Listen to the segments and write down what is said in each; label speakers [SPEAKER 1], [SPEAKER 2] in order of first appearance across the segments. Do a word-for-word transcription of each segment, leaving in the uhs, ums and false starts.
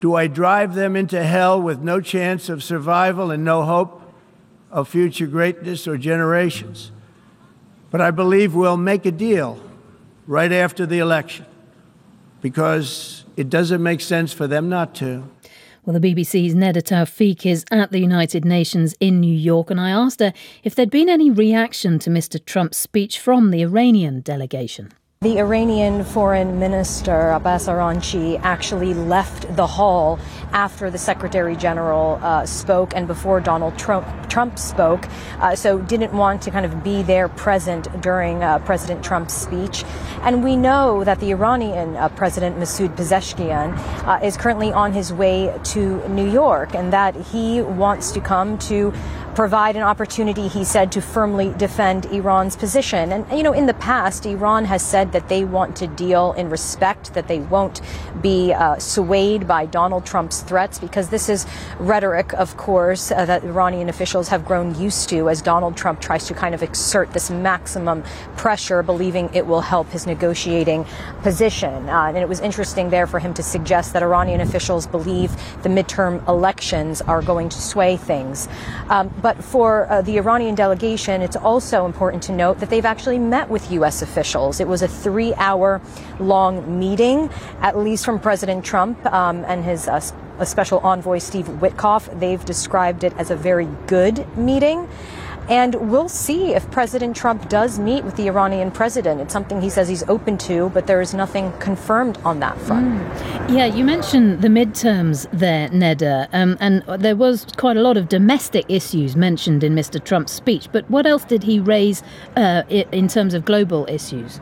[SPEAKER 1] Do I drive them into hell with no chance of survival and no hope of future greatness or generations? But I believe we'll make a deal right after the election, because it doesn't make sense for them not to.
[SPEAKER 2] Well, the B B C's Neda Tawfik is at the United Nations in New York, and I asked her if there'd been any reaction to Mister Trump's speech from the Iranian delegation.
[SPEAKER 3] The Iranian Foreign Minister Abbas Araghchi actually left the hall after the Secretary General uh, spoke and before Donald Trump, Trump spoke, uh, so didn't want to kind of be there present during uh, President Trump's speech. And we know that the Iranian uh, President Masoud Pezeshkian uh, is currently on his way to New York, and that he wants to come to provide an opportunity, he said, to firmly defend Iran's position. And, you know, in the past, Iran has said that they want to deal in respect, that they won't be uh, swayed by Donald Trump's threats, because this is rhetoric, of course, uh, that Iranian officials have grown used to as Donald Trump tries to kind of exert this maximum pressure, believing it will help his negotiating position. Uh, and it was interesting there for him to suggest that Iranian officials believe the midterm elections are going to sway things. Um, But for uh, the Iranian delegation, it's also important to note that they've actually met with U S officials. It was a three-hour-long meeting, at least from President Trump um, and his uh, a special envoy, Steve Witkoff. They've described it as a very good meeting. And we'll see if President Trump does meet with the Iranian president. It's something he says he's open to, but there is nothing confirmed on that front.
[SPEAKER 2] Mm. Yeah, you mentioned the midterms there, Neda, um, and there was quite a lot of domestic issues mentioned in Mister Trump's speech. But what else did he raise uh, in terms of global issues?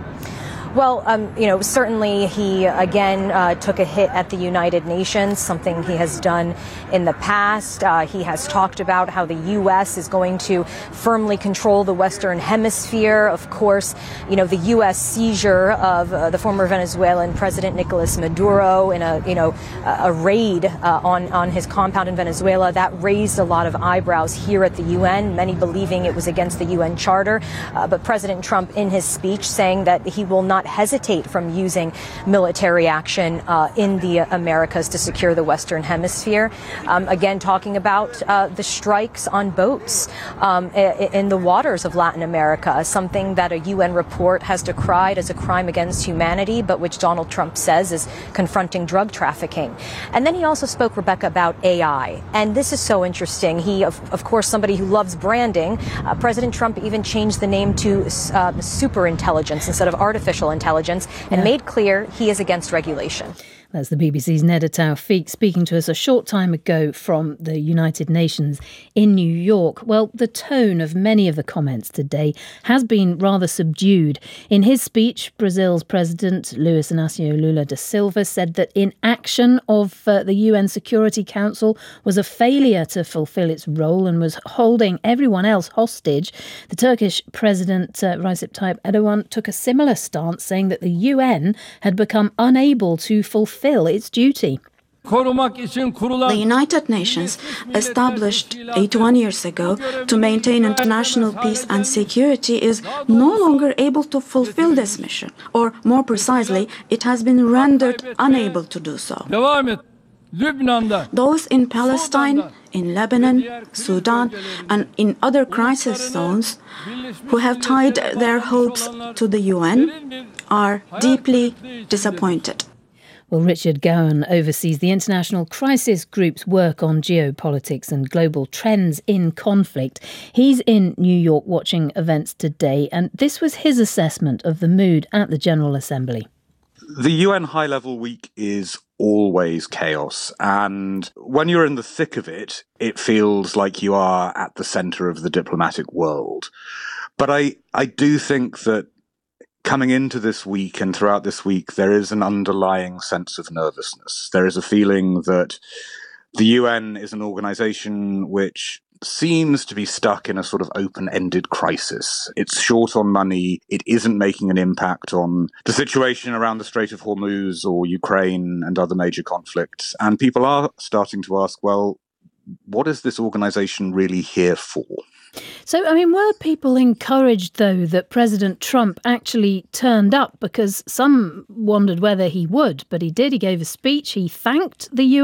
[SPEAKER 3] Well, um, you know, certainly he, again, uh, took a hit at the United Nations, something he has done in the past. Uh, he has talked about how the U S is going to firmly control the Western Hemisphere. Of course, you know, the U S seizure of uh, the former Venezuelan President Nicolas Maduro in a, you know, a raid uh, on, on his compound in Venezuela, that raised a lot of eyebrows here at the U N, many believing it was against the U N Charter. Uh, but President Trump, in his speech, saying that he will not hesitate from using military action uh, in the Americas to secure the Western Hemisphere. Um, again, talking about uh, the strikes on boats um, in the waters of Latin America, something that a U N report has decried as a crime against humanity, but which Donald Trump says is confronting drug trafficking. And then he also spoke, Rebecca, about A I. And this is so interesting. He, of, of course, somebody who loves branding. Uh, President Trump even changed the name to uh, superintelligence instead of artificial intelligence, and yeah. made clear he is against regulation.
[SPEAKER 2] That's the B B C's Neda Tawfik speaking to us a short time ago from the United Nations in New York. Well, the tone of many of the comments today has been rather subdued. In his speech, Brazil's President Luiz Inácio Lula da Silva said that inaction of uh, the U N Security Council was a failure to fulfill its role and was holding everyone else hostage. The Turkish President uh, Recep Tayyip Erdogan took a similar stance, saying that the U N had become unable to fulfill its duty.
[SPEAKER 4] The United Nations, established eighty-one years ago to maintain international peace and security, is no longer able to fulfill this mission, or more precisely, it has been rendered unable to do so. Those in Palestine, in Lebanon, Sudan, and in other crisis zones who have tied their hopes to the U N are deeply disappointed.
[SPEAKER 2] Well, Richard Gowan oversees the International Crisis Group's work on geopolitics and global trends in conflict. He's in New York watching events today, and this was his assessment of the mood at the General Assembly.
[SPEAKER 5] The U N High-Level Week is always chaos, and when you're in the thick of it, it feels like you are at the centre of the diplomatic world. But I, I do think that coming into this week and throughout this week, there is an underlying sense of nervousness. There is a feeling that the U N is an organisation which seems to be stuck in a sort of open-ended crisis. It's short on money. It isn't making an impact on the situation around the Strait of Hormuz or Ukraine and other major conflicts. And people are starting to ask, well, what is this organisation really here for?
[SPEAKER 2] So, I mean, were people encouraged, though, that President Trump actually turned up? Because some wondered whether he would, but he did. He gave a speech. He thanked the U